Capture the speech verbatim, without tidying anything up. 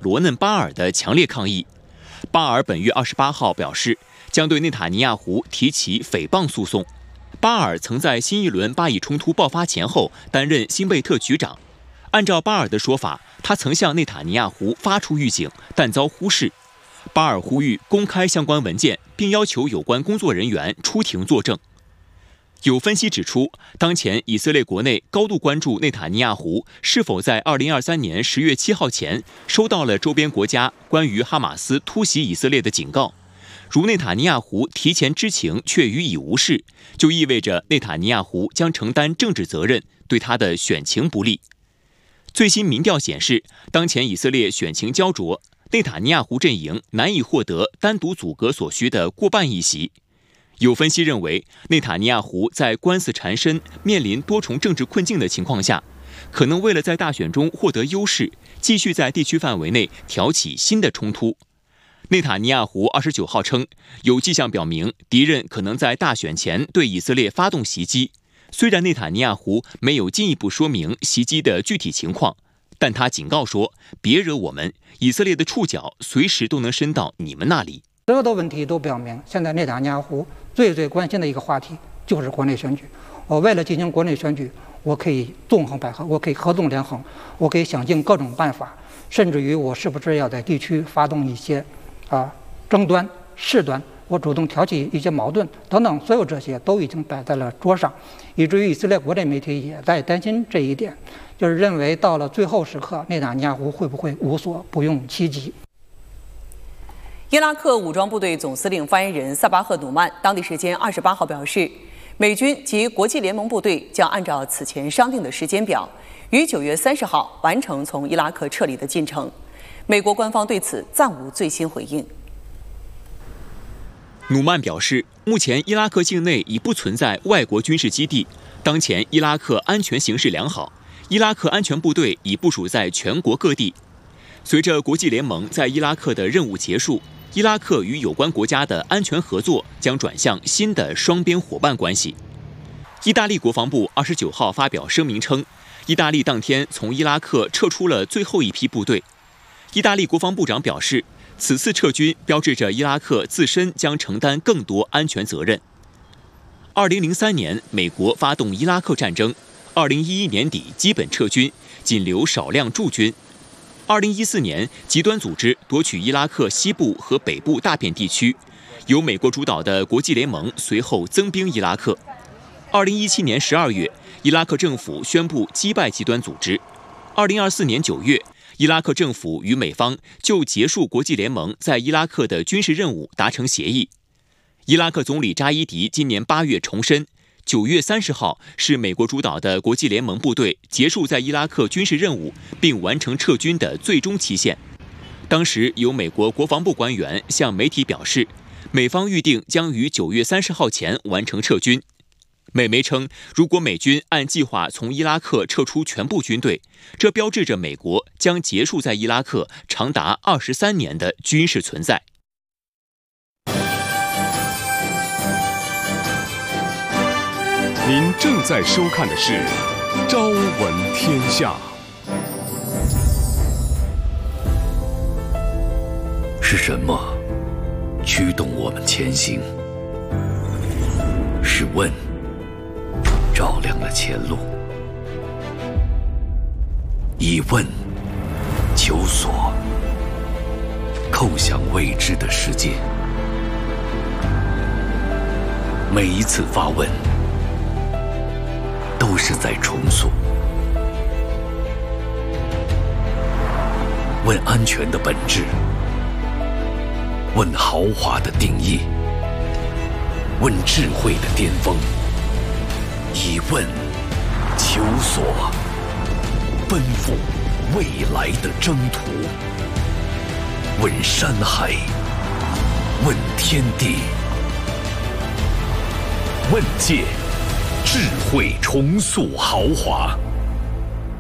罗嫩巴尔的强烈抗议。巴尔本月二十八号表示，将对内塔尼亚胡提起诽谤诉讼。巴尔曾在新一轮巴以冲突爆发前后担任辛贝特局长。按照巴尔的说法，他曾向内塔尼亚胡发出预警，但遭忽视。巴尔呼吁公开相关文件，并要求有关工作人员出庭作证。有分析指出，当前以色列国内高度关注内塔尼亚胡是否在二零二三年十月七号前收到了周边国家关于哈马斯突袭以色列的警告。如内塔尼亚胡提前知情却予以无视，就意味着内塔尼亚胡将承担政治责任，对他的选情不利。最新民调显示，当前以色列选情焦灼，内塔尼亚胡阵营难以获得单独组阁所需的过半议席。有分析认为，内塔尼亚胡在官司缠身、面临多重政治困境的情况下，可能为了在大选中获得优势，继续在地区范围内挑起新的冲突。内塔尼亚胡二十九号称，有迹象表明敌人可能在大选前对以色列发动袭击。虽然内塔尼亚胡没有进一步说明袭击的具体情况，但他警告说，别惹我们，以色列的触角随时都能伸到你们那里。 所有的问题都表明，现在内塔尼亚胡最最关心的一个话题就是国内选举。我为了进行国内选举，我可以纵横捭阖，我可以合纵连横，我可以想尽各种办法，甚至于我是不是要在地区发动一些啊争端、事端，我主动挑起一些矛盾等等，所有这些都已经摆在了桌上，以至于以色列国内媒体也在担心这一点，就是认为到了最后时刻，内塔尼亚胡会不会无所不用其极。 伊拉克武装部队总司令发言人萨巴赫努曼当地时间二十八号表示，美军及国际联盟部队将按照此前商定的时间表，于九月三十号完成从伊拉克撤离的进程。美国官方对此暂无最新回应。 努曼表示，目前伊拉克境内已不存在外国军事基地，当前伊拉克安全形势良好，伊拉克安全部队已部署在全国各地。随着国际联盟在伊拉克的任务结束，伊拉克与有关国家的安全合作将转向新的双边伙伴关系。意大利国防部二十九号发表声明称，意大利当天从伊拉克撤出了最后一批部队。意大利国防部长表示，此次撤军标志着伊拉克自身将承担更多安全责任。二零零三年，美国发动伊拉克战争，二零一一年底基本撤军，仅留少量驻军。二零一四年，极端组织夺取伊拉克西部和北部大片地区，由美国主导的国际联盟随后增兵伊拉克。二零一七年十二月，伊拉克政府宣布击败极端组织。二零二四年九月，伊拉克政府与美方就结束国际联盟在伊拉克的军事任务达成协议。伊拉克总理扎伊迪今年八月重申，九月三十号是美国主导的国际联盟部队结束在伊拉克军事任务并完成撤军的最终期限。当时有美国国防部官员向媒体表示，美方预定将于九月三十号前完成撤军。美媒称，如果美军按计划从伊拉克撤出全部军队，这标志着美国将结束在伊拉克长达二十三年的军事存在。 您正在收看的是《朝闻天下》。 是什么驱动我们前行？是问照亮了前路，以问求索，叩响未知的世界。每一次发问，都是在重塑。问安全的本质，问豪华的定义，问智慧的巅峰，以问求索，奔赴未来的征途。问山海，问天地，问界，智慧重塑豪华。